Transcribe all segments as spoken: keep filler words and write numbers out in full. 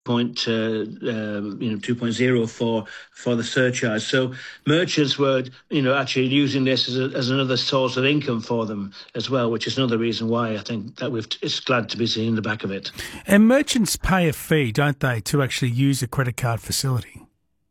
point, uh, uh, you know, two point oh for for the surcharge. So merchants were, you know, actually using this as, a, as another source of income for them as well, which is another reason why I think that we've it's glad to be seeing the back of it. And merchants pay a fee, don't they, to actually use a credit card facility?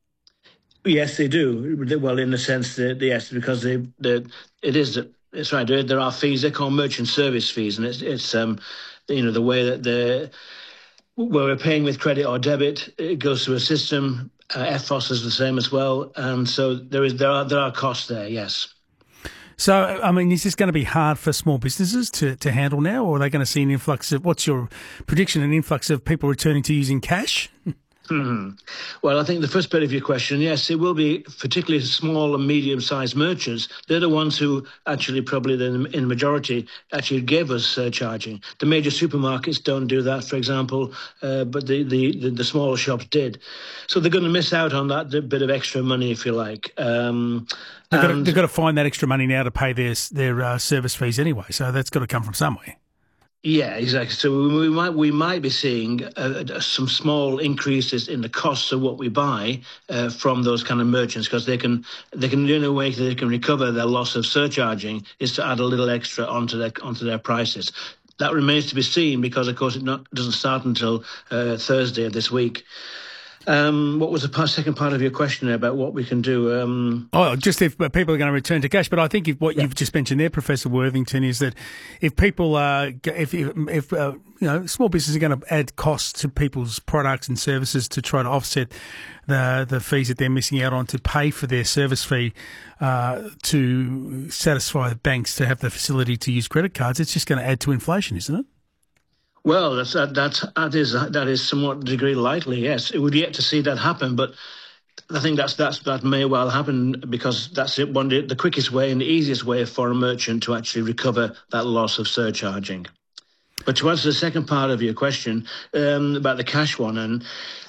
Yes, they do. Well, in the sense that yes, because they, they it is it's right. There, there are fees. They're called merchant service fees, and it's it's um, you know, the way that the where we're paying with credit or debit, it goes through a system. Uh, F O S is the same as well, and so there is there are there are costs there. Yes. So, I mean, is this going to be hard for small businesses to, to handle now, or are they going to see an influx of, what's your prediction, an influx of people returning to using cash? Mm-hmm. Well, I think the first bit of your question, yes, it will be particularly small and medium-sized merchants. They're the ones who actually probably the, in majority actually gave us surcharging. The major supermarkets don't do that, for example, uh, but the, the, the, the smaller shops did. So they're going to miss out on that bit of extra money, if you like. Um, they've, got to, they've got to find that extra money now to pay their, their uh, service fees anyway, so that's got to come from somewhere. Yeah, exactly. So we might we might be seeing uh, some small increases in the costs of what we buy uh, from those kind of merchants, because they can they can the only way that they can recover their loss of surcharging is to add a little extra onto their onto their prices. That remains to be seen, because of course it not, doesn't start until uh, Thursday of this week. Um, what was the second part of your question about what we can do? Um, oh, just if people are going to return to cash. But I think if what yeah. you've just mentioned there, Professor Worthington, is that if people are, if if, if uh, you know, small businesses are going to add costs to people's products and services to try to offset the the fees that they're missing out on to pay for their service fee uh, to satisfy the banks to have the facility to use credit cards, it's just going to add to inflation, isn't it? Well, that's, that, that's, that is that is somewhat degree likely, yes. It would yet to see that happen, but I think that's that's that may well happen, because that's it, one the quickest way and the easiest way for a merchant to actually recover that loss of surcharging. But to answer the second part of your question um, about the cash one, and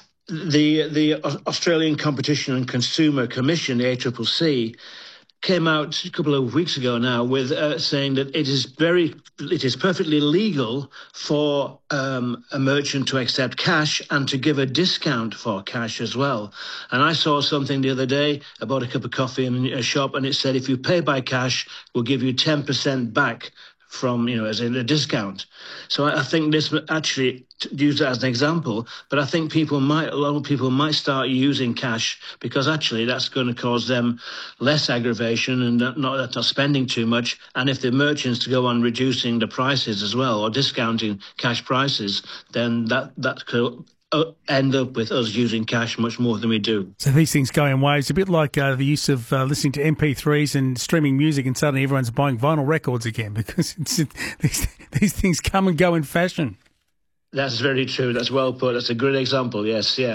the the Australian Competition and Consumer Commission, the A C C C, came out a couple of weeks ago now with uh, saying that it is very, it is perfectly legal for um, a merchant to accept cash and to give a discount for cash as well. And I saw something the other day, I bought a cup of coffee in a shop, and it said if you pay by cash, we'll give you ten percent back from, you know, as in a discount. So I think this actually, use that as an example, but I think people might, a lot of people might start using cash, because actually that's going to cause them less aggravation and not, not, not spending too much. And if the merchants go on reducing the prices as well, or discounting cash prices, then that, that could end up with us using cash much more than we do. So these things go in waves, a bit like uh, the use of uh, listening to M P threes and streaming music, and suddenly everyone's buying vinyl records again, because it's, these, these things come and go in fashion. That's very true. That's well put. That's a good example. Yes, yeah.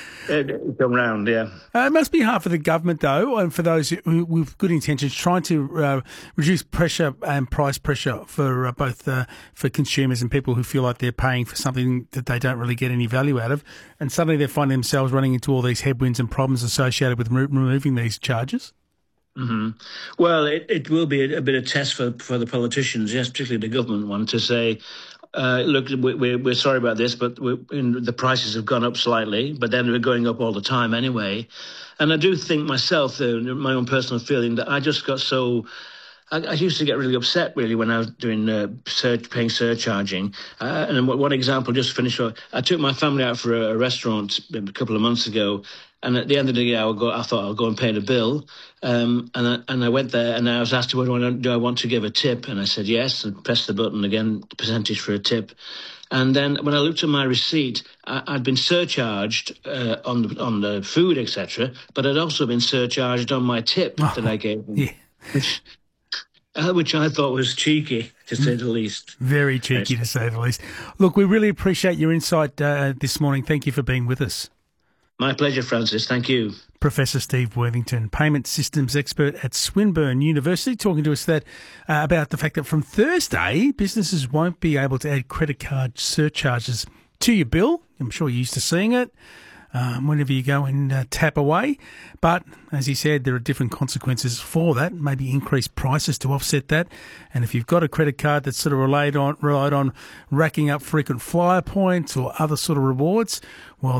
Come round, yeah. Uh, it must be hard for the government, though, and for those who, with good intentions, trying to uh, reduce pressure and price pressure for uh, both uh, for consumers and people who feel like they're paying for something that they don't really get any value out of, and suddenly they find themselves running into all these headwinds and problems associated with re- removing these charges. Mm-hmm. Well, it, it will be a, a bit of test for, for the politicians, yes, particularly the government one, to say, Uh, look, we, we're sorry about this, but we, in, the prices have gone up slightly, but then we're going up all the time anyway. And I do think myself, uh, my own personal feeling, that I just got so... I, I used to get really upset, really, when I was doing uh, search, paying surcharging. Uh, and one example, just to finish off, I took my family out for a, a restaurant a couple of months ago, and at the end of the day, I, would go, I thought I'll go and pay the bill. Um, and, I, and I went there, and I was asked, do I, do I want to give a tip? And I said yes, and pressed the button again, percentage for a tip. And then when I looked at my receipt, I, I'd been surcharged uh, on, the, on the food, et cetera, but I'd also been surcharged on my tip oh, that I gave them. Yeah. Which, uh, which I thought was cheeky, to say the least. Very cheeky, to say the least. Look, we really appreciate your insight uh, this morning. Thank you for being with us. My pleasure, Francis. Thank you. Professor Steve Worthington, payment systems expert at Swinburne University, talking to us that uh, about the fact that from Thursday, businesses won't be able to add credit card surcharges to your bill. I'm sure you're used to seeing it. um, whenever you go and uh, tap away. But as he said, there are different consequences for that, maybe increased prices to offset that. And if you've got a credit card that's sort of relied on, relied on racking up frequent flyer points or other sort of rewards, well,